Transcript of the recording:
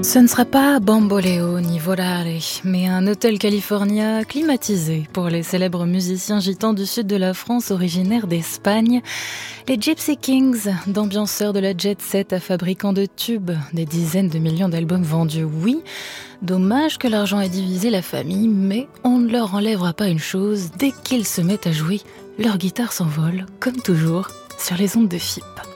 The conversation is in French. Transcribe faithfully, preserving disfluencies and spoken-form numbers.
Ce ne sera pas Bamboleo ni Volare, mais un hôtel californien climatisé pour les célèbres musiciens gitans du sud de la France originaires d'Espagne. Les Gypsy Kings, d'ambianceurs de la jet set à fabricants de tubes, des dizaines de millions d'albums vendus, oui. Dommage que l'argent ait divisé la famille, mais on ne leur enlèvera pas une chose, dès qu'ils se mettent à jouer, leur guitare s'envole, comme toujours, sur les ondes de F I P.